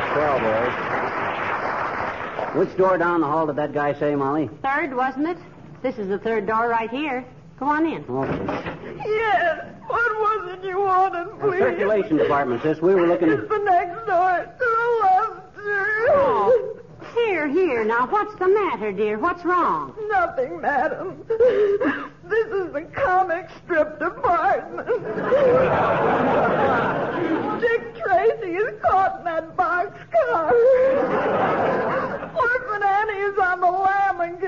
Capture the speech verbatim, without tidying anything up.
twelve, boys. Which door down the hall did that guy say, Molly? Third, wasn't it? This is the third door right here. Go on in. Okay. Yes. What was it you wanted, please? The circulation department, sis. We were looking... It's the next door to the left, sir. Oh. Here, here. Now, what's the matter, dear? What's wrong? Nothing, madam. This is the comic strip department.